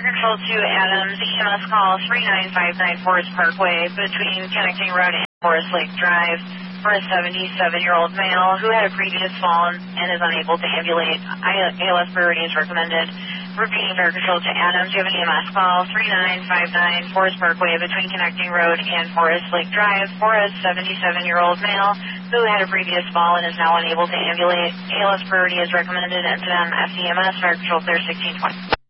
Fire Control to Adams, EMS call 3959 Forest Parkway between Connecting Road and Forest Lake Drive for a 77-year-old male who had a previous fall and is unable to ambulate. ALS priority is recommended. Repeating Fire Control to Adams, you have an EMS call 3959 Forest Parkway between Connecting Road and Forest Lake Drive for a 77-year-old male who had a previous fall and is now unable to ambulate. ALS priority is recommended. Incident FDMS, Fire Control clear 1620.